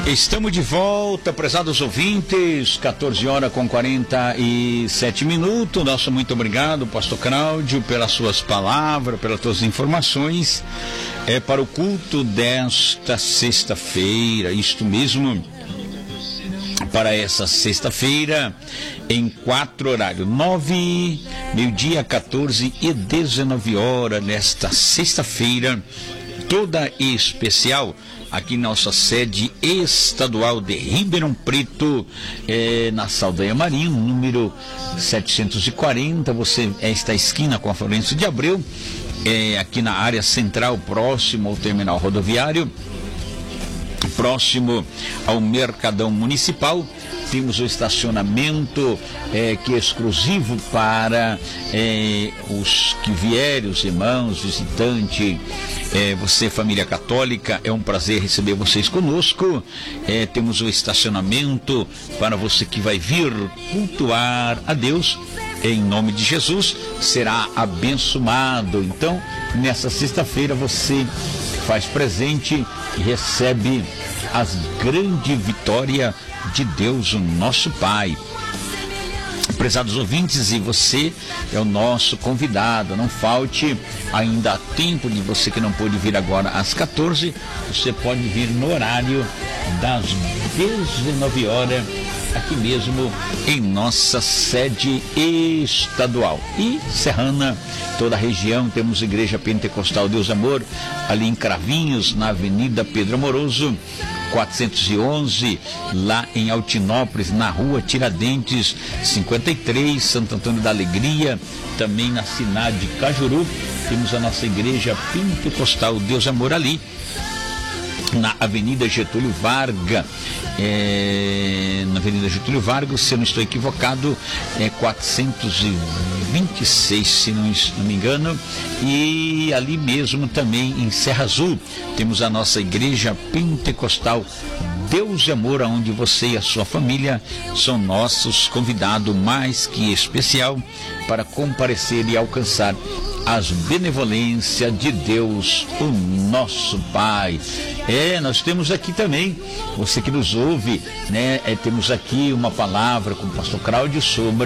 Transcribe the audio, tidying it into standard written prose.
Estamos de volta, prezados ouvintes, 14 horas com 47 minutos. Nosso muito obrigado, pastor Cláudio, pelas suas palavras, pelas suas informações. Para o culto desta sexta-feira, isto mesmo, para essa sexta-feira, em 4 horários, 9, meio-dia, 14 e 19 horas, nesta sexta-feira, toda especial, aqui nossa sede estadual de Ribeirão Preto, na Saldanha Marinho, número 740, você está esquina com a Florencio de Abreu, aqui na área central, próximo ao terminal rodoviário, próximo ao Mercadão Municipal. Temos o estacionamento que é exclusivo para os que vierem, os irmãos, visitantes, você, família católica, é um prazer receber vocês conosco. Temos o estacionamento para você que vai vir cultuar a Deus. Em nome de Jesus, será abençoado. Então, nessa sexta-feira, você faz presente e recebe as grandes vitórias de Deus, o nosso Pai. Prezados ouvintes, e você é o nosso convidado. Não falte, ainda há tempo de você que não pôde vir agora às 14, você pode vir no horário das 19 horas, aqui mesmo em nossa sede estadual e serrana, toda a região. Temos Igreja Pentecostal Deus Amor, ali em Cravinhos, na Avenida Pedro Amoroso 411, lá em Altinópolis, na rua Tiradentes 53, Santo Antônio da Alegria. Também na cidade de Cajuru temos a nossa Igreja Pentecostal Deus Amor, ali na Avenida Getúlio Vargas, na Avenida Getúlio Vargas, se eu não estou equivocado, 426, se não me engano, e ali mesmo também em Serra Azul temos a nossa Igreja Pentecostal Deus e Amor, onde você e a sua família são nossos convidados mais que especial para comparecer e alcançar as benevolências de Deus, o nosso Pai. Nós temos aqui também, você que nos ouve, temos aqui uma palavra com o pastor Cláudio sobre